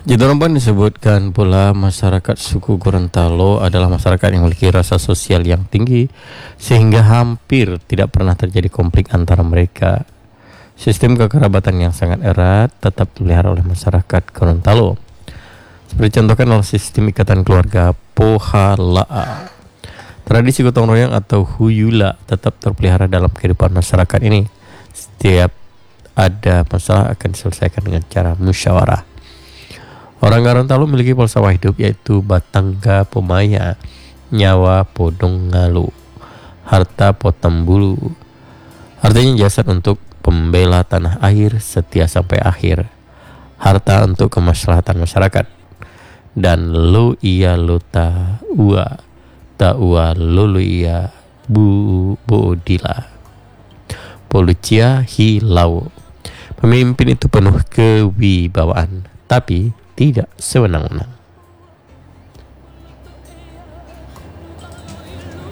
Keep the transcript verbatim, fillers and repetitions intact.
Di dalam poin disebutkan pula masyarakat suku Gorontalo adalah masyarakat yang memiliki rasa sosial yang tinggi sehingga hampir tidak pernah terjadi konflik antara mereka. Sistem kekerabatan yang sangat erat tetap dipelihara oleh masyarakat Gorontalo. Seperti contohkan oleh sistem ikatan keluarga Pohalaa. Tradisi gotong royong atau huyula tetap terpelihara dalam kehidupan masyarakat ini. Setiap ada masalah akan diselesaikan dengan cara musyawarah. Orang Gorontalo memiliki falsafah hidup yaitu batangga pomaya, nyawa podong ngalu, harta potong bulu. Artinya jasad untuk pembela tanah air setia sampai akhir, harta untuk kemaslahatan masyarakat, dan lo iya lo ta ua ta ua lulu iya bu bodila. Polucia hilau. Pemimpin itu penuh kewibawaan, tapi tidak sewenang-wenang.